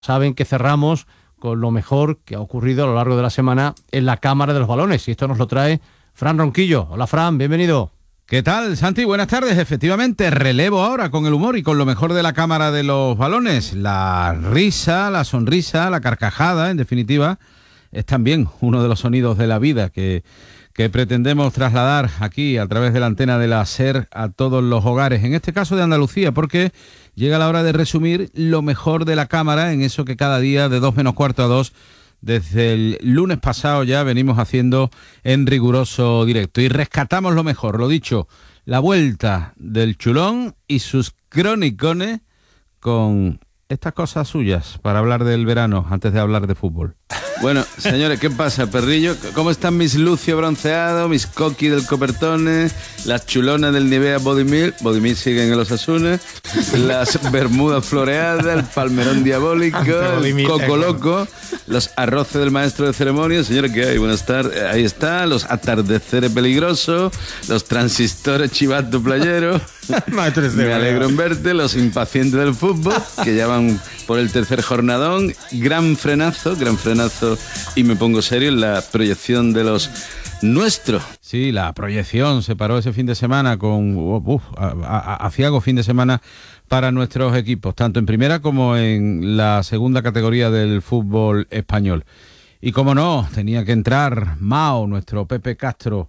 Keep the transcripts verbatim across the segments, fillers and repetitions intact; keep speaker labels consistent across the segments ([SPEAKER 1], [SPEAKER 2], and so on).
[SPEAKER 1] Saben que cerramos con lo mejor que ha ocurrido a lo largo de la semana en la Cámara de los Balones. Y esto nos lo trae Fran Ronquillo. Hola, Fran, bienvenido.
[SPEAKER 2] ¿Qué tal, Santi? Buenas tardes. Efectivamente, relevo ahora con el humor y con lo mejor de la Cámara de los Balones. La risa, la sonrisa, la carcajada, en definitiva, es también uno de los sonidos de la vida que, que pretendemos trasladar aquí a través de la antena de la SER a todos los hogares, en este caso de Andalucía, porque llega la hora de resumir lo mejor de la Cámara en eso que cada día de dos menos cuarto a dos, desde el lunes pasado ya venimos haciendo en riguroso directo. Y rescatamos lo mejor, lo dicho, la vuelta del Chulón y sus cronicones con estas cosas suyas para hablar del verano antes de hablar de fútbol.
[SPEAKER 3] Bueno, señores, ¿qué pasa, perrillo? ¿Cómo están mis Lucio bronceados, mis Coqui del Copertone, las chulonas del Nivea Body Milk? Body Milk siguen en los Asunes, las bermudas floreadas, el palmerón diabólico, el coco loco, los arroces del maestro de ceremonia. Señores, ¿qué hay? Buenas tardes. Ahí está, los atardeceres peligrosos, los transistores chivato playero. Me alegro en verte, los impacientes del fútbol, que ya van por el tercer jornadón. Gran frenazo, gran frenazo, y me pongo serio en la proyección de los nuestros.
[SPEAKER 2] Sí, la proyección se paró ese fin de semana con uf, aciago fin de semana para nuestros equipos, tanto en primera como en la segunda categoría del fútbol español. Y como no, tenía que entrar Mao, nuestro Pepe Castro,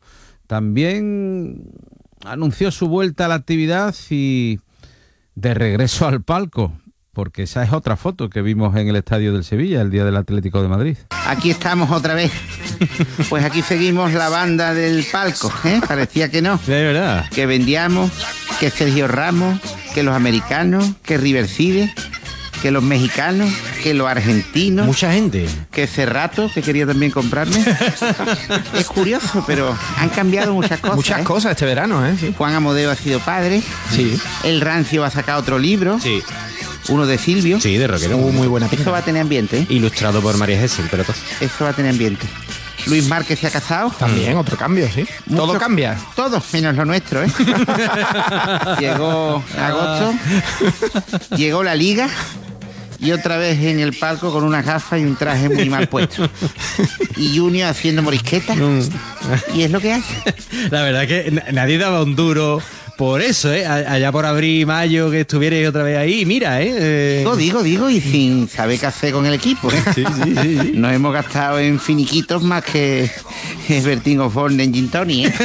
[SPEAKER 2] también anunció su vuelta a la actividad y de regreso al palco, porque esa es otra foto que vimos en el estadio del Sevilla el día del Atlético de Madrid.
[SPEAKER 4] Aquí estamos otra vez. Pues aquí seguimos la banda del palco, ¿eh? Parecía que no.
[SPEAKER 2] De verdad.
[SPEAKER 4] Que vendíamos, que Sergio Ramos, que los americanos, que Riverside, que los mexicanos, que los argentinos.
[SPEAKER 1] Mucha gente.
[SPEAKER 4] Que Cerrato, que quería también comprarme. Es curioso, pero han cambiado muchas cosas.
[SPEAKER 5] Muchas
[SPEAKER 4] ¿eh?
[SPEAKER 5] cosas este verano, ¿eh? Sí.
[SPEAKER 4] Juan Amodeo ha sido padre.
[SPEAKER 5] Sí.
[SPEAKER 4] El Rancio va a sacar otro libro.
[SPEAKER 5] Sí.
[SPEAKER 4] Uno de Silvio.
[SPEAKER 5] Sí, de rockero. Uh, muy buena pinta.
[SPEAKER 4] Eso va a tener ambiente, ¿eh?
[SPEAKER 5] Ilustrado por María Jesús, pero todo.
[SPEAKER 4] Eso va a tener ambiente. Luis Márquez se ha casado.
[SPEAKER 5] También, otro cambio, sí.
[SPEAKER 4] Mucho,
[SPEAKER 5] todo cambia.
[SPEAKER 4] Todo, menos lo nuestro, ¿eh? Llegó agosto, llegó la Liga y otra vez en el palco con una gafa y un traje muy mal puesto. Y Junior haciendo morisqueta. Y es lo que hay.
[SPEAKER 6] La verdad que nadie daba un duro por eso, ¿eh? Allá por abril, mayo, que estuvierais otra vez ahí, mira, ¿eh? eh...
[SPEAKER 4] Digo, digo, digo, y sin saber qué hacer con el equipo, ¿eh?
[SPEAKER 6] Sí, sí, sí, sí.
[SPEAKER 4] Nos hemos gastado en finiquitos más que Bertín Osborne en Gin Tonic, ¿eh?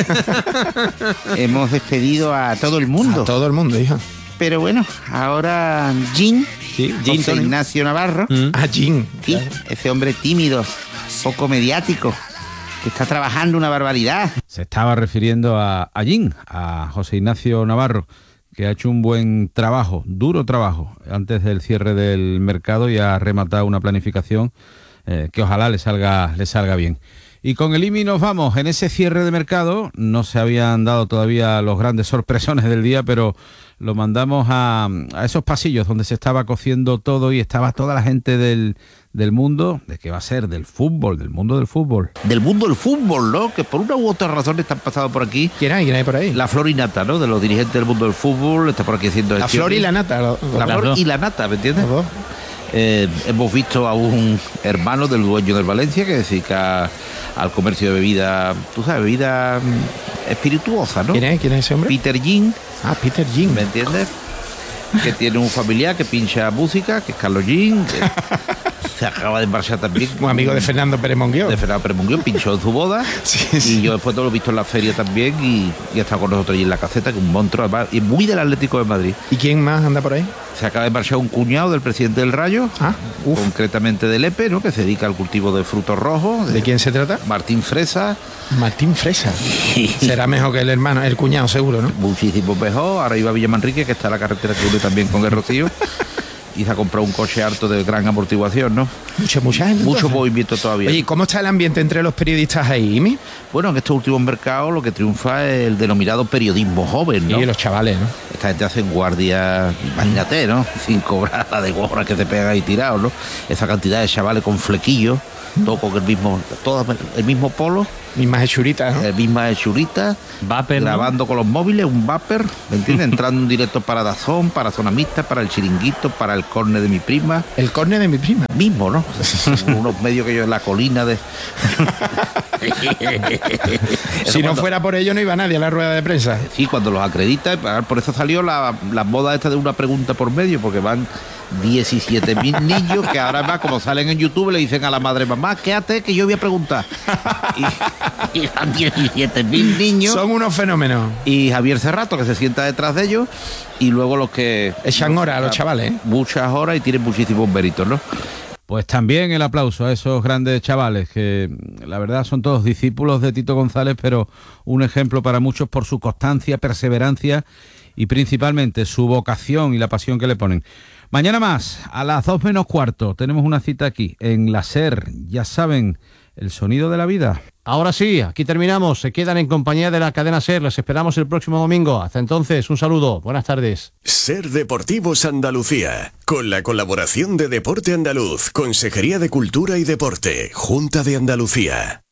[SPEAKER 4] Hemos despedido a todo el mundo.
[SPEAKER 5] A todo el mundo, hija.
[SPEAKER 4] Pero bueno, ahora Gin,
[SPEAKER 5] sí,
[SPEAKER 4] Gin José Ignacio Navarro.
[SPEAKER 5] Mm. Ah, Gin.
[SPEAKER 4] Sí, claro. Ese hombre tímido, poco mediático, que está trabajando una barbaridad.
[SPEAKER 2] Se estaba refiriendo a, a Jin, a José Ignacio Navarro, que ha hecho un buen trabajo, duro trabajo, antes del cierre del mercado y ha rematado una planificación eh, que ojalá le salga, le salga bien. Y con el I M I nos vamos. En ese cierre de mercado no se habían dado todavía los grandes sorpresones del día, pero lo mandamos a, a esos pasillos donde se estaba cociendo todo y estaba toda la gente del, del mundo, ¿de qué va a ser? Del fútbol, del mundo del fútbol.
[SPEAKER 4] Del mundo del fútbol, ¿no? Que por una u otra razón están pasando por aquí.
[SPEAKER 5] ¿Quién hay? ¿Quién hay por ahí?
[SPEAKER 4] La flor y nata, ¿no? De los dirigentes del mundo del fútbol, está por aquí haciendo...
[SPEAKER 5] La flor y la nata. Lo,
[SPEAKER 4] la flor
[SPEAKER 5] dos.
[SPEAKER 4] y la nata, ¿me entiendes? Eh, hemos visto a un hermano del dueño del Valencia que se dedica al comercio de bebida, tú sabes, bebida espirituosa, ¿no?
[SPEAKER 5] ¿Quién es? ¿Quién es ese hombre?
[SPEAKER 4] Peter Gin.
[SPEAKER 5] Ah, Peter Gin.
[SPEAKER 4] ¿Me entiendes? Que tiene un familiar que pincha música, que es Carlos Gin, que se acaba de embarazar también.
[SPEAKER 5] Un amigo de Fernando Pérez Monguió.
[SPEAKER 4] De Fernando Pérez Monguió, pinchó en su boda.
[SPEAKER 5] Sí, sí.
[SPEAKER 4] Y yo después todo lo he visto en la feria también y, y ha estado con nosotros allí en la caseta, que es un monstruo, además, y muy del Atlético de Madrid.
[SPEAKER 5] ¿Y quién más anda por ahí?
[SPEAKER 4] Se acaba de embarazar un cuñado del presidente del Rayo,
[SPEAKER 5] ah,
[SPEAKER 4] concretamente del Lepe, ¿no? Que se dedica al cultivo de frutos rojos.
[SPEAKER 5] ¿De, ¿De quién se trata?
[SPEAKER 4] Martín Fresa.
[SPEAKER 5] Martín Fresa. Será mejor que el hermano, el cuñado seguro, ¿no?
[SPEAKER 4] Muchísimo mejor. Ahora iba a Villa Manrique, que está la carretera que une también con el Rocío. Y se ha comprado un coche harto de gran amortiguación, ¿no?
[SPEAKER 5] Mucha, mucha gente.
[SPEAKER 4] Mucho movimiento todavía.
[SPEAKER 5] Oye, ¿cómo está el ambiente entre los periodistas ahí, Imi?
[SPEAKER 4] Bueno, en estos últimos mercados lo que triunfa es el denominado periodismo joven, ¿no?
[SPEAKER 5] Y los chavales, ¿no?
[SPEAKER 4] Esta gente hace guardia, imagínate, ¿no? Sin cobrar la de gorra que te pegan ahí tirados, ¿no? Esa cantidad de chavales con flequillos, todo con el mismo, todo el mismo polo,
[SPEAKER 5] Mismas hechuritas, ¿no?
[SPEAKER 4] eh, misma hechurita,
[SPEAKER 1] Vapor, ¿no?
[SPEAKER 4] grabando con los móviles, un vapor, ¿me entiendes? Entrando en directo para Dazón, para Zona Mixta, para el Chiringuito, para el Corne de mi prima.
[SPEAKER 5] El córner de mi prima.
[SPEAKER 4] Mismo, ¿no? Unos medios que yo en la colina de...
[SPEAKER 5] Si no
[SPEAKER 4] cuando-
[SPEAKER 5] fuera por ello no iba nadie a la rueda de prensa.
[SPEAKER 4] Sí, cuando los acredita, por eso salió la, la moda esta de una pregunta por medio, porque van diecisiete mil niños que ahora más, como salen en YouTube, le dicen a la madre, mamá, quédate que yo voy a preguntar. Y, y van diecisiete mil niños.
[SPEAKER 5] Son unos fenómenos.
[SPEAKER 4] Y Javier Cerrato, que se sienta detrás de ellos, y luego los que...
[SPEAKER 5] Echan horas a los chavales, ¿eh?
[SPEAKER 4] Muchas horas y tienen muchísimos méritos, ¿no?
[SPEAKER 2] Pues también el aplauso a esos grandes chavales que la verdad son todos discípulos de Tito González, pero un ejemplo para muchos por su constancia, perseverancia y principalmente su vocación y la pasión que le ponen. Mañana más, a las dos menos cuarto, tenemos una cita aquí en la SER, ya saben, el sonido de la vida.
[SPEAKER 1] Ahora sí, aquí terminamos. Se quedan en compañía de la cadena SER. Les esperamos el próximo domingo. Hasta entonces, un saludo. Buenas tardes.
[SPEAKER 7] SER Deportivos Andalucía, con la colaboración de Deporte Andaluz, Consejería de Cultura y Deporte, Junta de Andalucía.